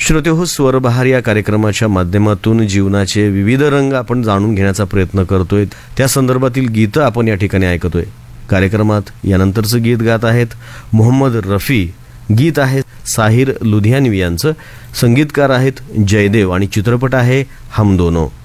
श्रोतेहो, स्वरबहार या कार्यक्रमाच्या माध्यमातून जीवनाचे विविध रंग आपण जाणून घेण्याचा प्रयत्न करतोय. त्या संदर्भातील गीतं आपण या ठिकाणी ऐकतोय. कार्यक्रमात यानंतरचं गीत गात आहेत मोहम्मद रफी. गीत आहे साहिर लुधियानवी यांचं. संगीतकार आहेत जयदेव आणि चित्रपट आहे हम दोनो.